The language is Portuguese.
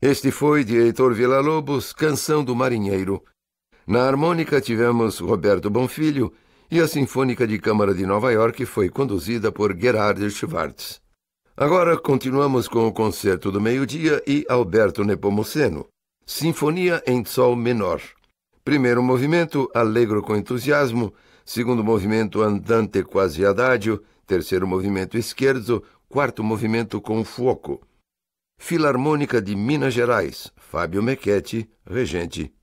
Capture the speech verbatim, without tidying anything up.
Este foi, de Heitor Villa-Lobos, Canção do Marinheiro. Na harmônica tivemos Roberto Bonfilho e a Sinfônica de Câmara de Nova York foi conduzida por Gerhard Schwartz. Agora continuamos com o Concerto do Meio-Dia e Alberto Nepomuceno, Sinfonia em Sol Menor. Primeiro movimento, Allegro com entusiasmo. Segundo movimento, Andante quasi adagio. Terceiro movimento, Scherzo. Quarto movimento, com fuoco. Filarmônica de Minas Gerais, Fábio Mechetti, regente.